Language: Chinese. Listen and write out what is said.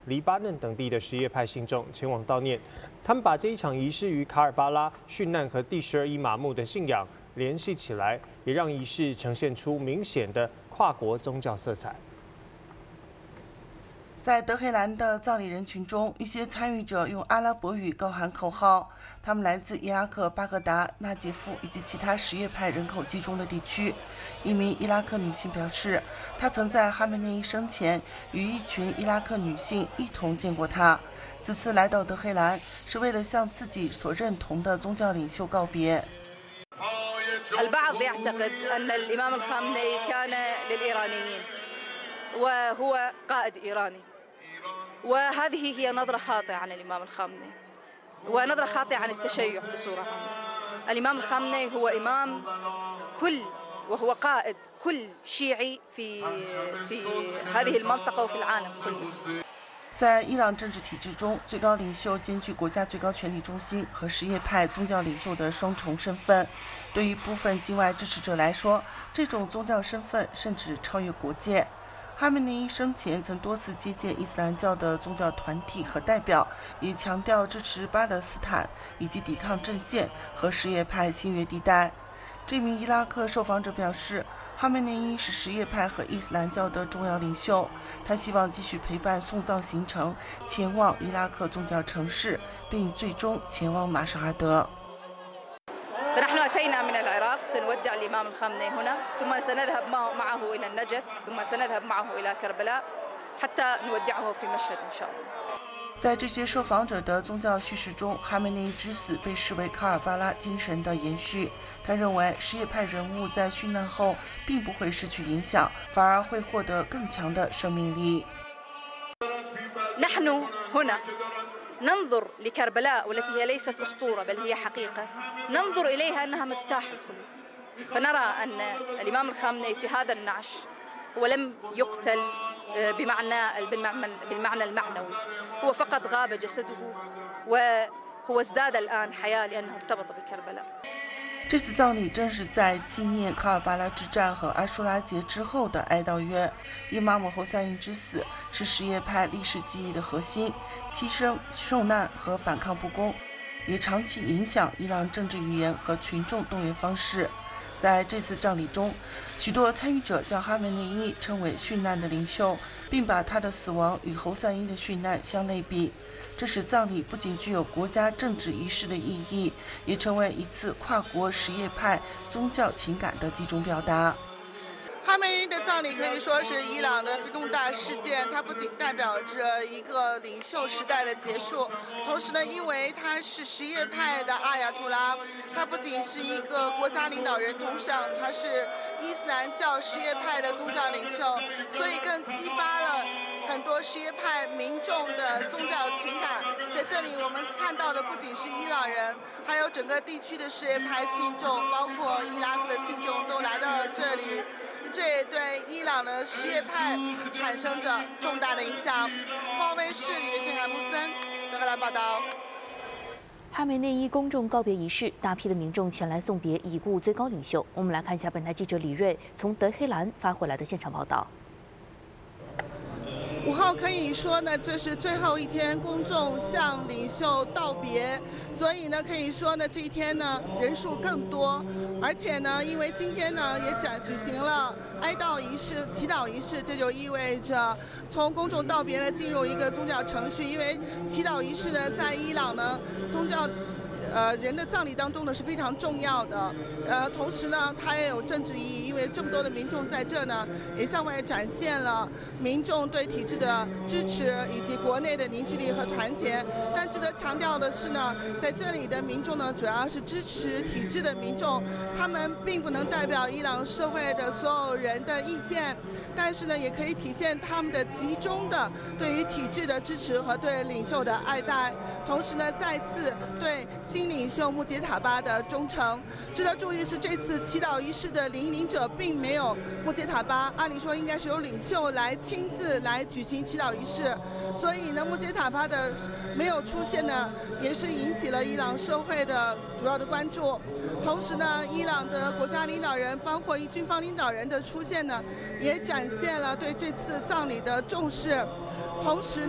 黎巴嫩等地的什叶派信众前往悼念。他们把这一场仪式与卡尔巴拉殉难和第12伊玛目的信仰联系起来，也让仪式呈现出明显的跨国宗教色彩。 在德黑兰的葬礼人群中，一些参与者用阿拉伯语高喊口号。他们来自伊拉克巴格达、纳杰夫以及其他什叶派人口集中的地区。一名伊拉克女性表示，她曾在哈梅内伊生前与一群伊拉克女性一同见过他。此次来到德黑兰，是为了向自己所认同的宗教领袖告别。 البعض يعتقد أن الإمام الخامنئي كان للإيرانيين وهو قائد إيراني وهذه هي نظرة خاطئة عن الإمام الخامنئي ونظرة خاطئة عن التشيع بصورة عامة. الإمام الخامنئي هو إمام وهو قائد كل شيعي في هذه المنطقة وفي العالم كله. 在伊朗政治体制中，最高领袖兼具国家最高权力中心和什叶派宗教领袖的双重身份。对于部分境外支持者来说，这种宗教身份甚至超越国界。哈梅内伊生前曾多次接见伊斯兰教的宗教团体和代表，也强调支持巴勒斯坦以及抵抗阵线和什叶派侵略地带。这名伊拉克受访者表示，哈梅内伊是什叶派和伊斯兰教的重要领袖，他希望继续陪伴送葬行程前往伊拉克宗教城市，并最终前往马沙德。 فنحن أتينا من العراق سنودع الإمام الخامنئي هنا ثم سنذهب معه إلى النجف ثم سنذهب معه إلى كربلاء حتى نودعه في مشهد إن شاء الله. 在这些受访者的宗教叙事中，哈梅内伊之死被视为卡尔巴拉精神的延续。他认为，什叶派人物在殉难后并不会失去影响，反而会获得更强的生命力。 نحن هنا ننظر لكربلاء والتي هي ليست أسطورة بل هي حقيقة ننظر إليها أنها مفتاح الخلود فنرى أن الإمام الخامنئي في هذا النعش ولم يقتل بالمعنى المعنوي هو فقط غاب جسده وهو ازداد الآن حياة لأنه ارتبط بكربلاء. 这次葬礼正是在纪念卡尔巴拉之战和阿舒拉节之后的哀悼月。伊玛目侯赛因之死是什叶派历史记忆的核心，牺牲、受难和反抗不公，也长期影响伊朗政治语言和群众动员方式。在这次葬礼中，许多参与者将哈梅内伊称为殉难的领袖，并把他的死亡与侯赛因的殉难相类比。 这使葬礼不仅具有国家政治仪式的意义，也成为一次跨国什叶派宗教情感的集中表达。哈梅内伊的葬礼可以说是伊朗的重大事件，它不仅代表着一个领袖时代的结束，同时呢，因为他是什叶派的阿亚图拉，他不仅是一个国家领导人，同时他是伊斯兰教什叶派的宗教领袖，所以更激发了 很多什叶派民众的宗教情感，在这里我们看到的不仅是伊朗人，还有整个地区的什叶派信众，包括伊拉克的信众都来到了这里，这也对伊朗的什叶派产生着重大的影响。方威视李维静、韩木森，德黑兰报道。 哈梅内伊公众告别仪式，大批的民众前来送别已故最高领袖。我们来看一下本台记者李锐从德黑兰发回来的现场报道。 5号可以说呢，这是最后一天公众向领袖道别，所以呢，可以说呢，这一天呢人数更多，而且呢，因为今天呢也举行了哀悼仪式、祈祷仪式，这就意味着从公众道别呢进入一个宗教程序，因为祈祷仪式呢在伊朗呢宗教 人的葬礼当中呢是非常重要的，同时呢，它也有政治意义，因为这么多的民众在这呢，也向外展现了民众对体制的支持以及国内的凝聚力和团结。但值得强调的是呢，在这里的民众呢，主要是支持体制的民众，他们并不能代表伊朗社会的所有人的意见，但是呢，也可以体现他们的集中的对于体制的支持和对领袖的爱戴，同时呢，再次对新领袖穆杰塔巴的忠诚。值得注意是，这次祈祷仪式的领领者并没有穆杰塔巴，按理说应该是由领袖来亲自来举行祈祷仪式，所以呢，穆杰塔巴的没有出现呢，也是引起了伊朗社会的主要的关注。同时呢，伊朗的国家领导人，包括军方领导人的出现呢，也展现了对这次葬礼的重视。同时呢。